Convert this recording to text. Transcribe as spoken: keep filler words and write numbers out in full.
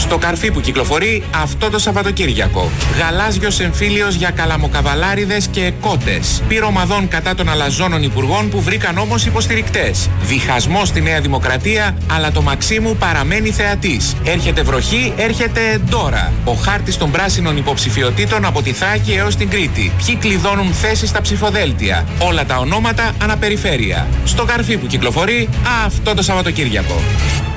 Στο καρφί που κυκλοφορεί αυτό το Σαββατοκύριακο. Γαλάζιος εμφύλιος για καλαμοκαβαλάριδες και κότες. Πυρομαδών κατά των αλαζόνων υπουργών που βρήκαν όμως υποστηρικτές. Διχασμός στη Νέα Δημοκρατία, αλλά το Μαξίμου παραμένει θεατής. Έρχεται βροχή, έρχεται Ντόρα. Ο χάρτης των πράσινων υποψηφιωτήτων από τη Θάκη έως την Κρήτη. Ποιοι κλειδώνουν θέσεις στα ψηφοδέλτια. Όλα τα ονόματα αναπεριφέρεια. Στο καρφί που κυκλοφορεί αυτό το Σαββατοκύριακο.